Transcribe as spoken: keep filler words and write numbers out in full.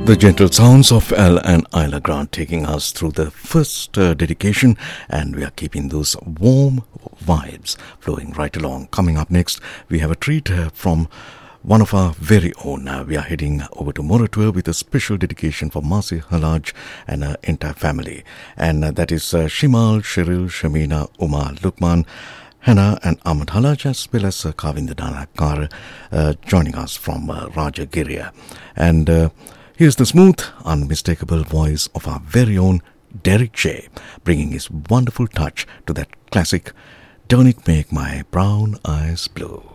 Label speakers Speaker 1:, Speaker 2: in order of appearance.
Speaker 1: The gentle sounds of Al and Isla Grant taking us through the first uh, dedication, and we are keeping those warm vibes flowing right along. Coming up next, we have a treat uh, from one of our very own. Uh, we are heading over to Moratua with a special dedication for Masi Halaj and her entire family. And uh, that is uh, Shimal, Shiril, Shamina, Umar, Lukman, Hannah and Ahmad Halaj, as well as uh, Kavinder Nanakar, uh, joining us from uh, Rajagiriya. And uh, here's the smooth, unmistakable voice of our very own Derek J, bringing his wonderful touch to that classic Don't It Make My Brown Eyes Blue.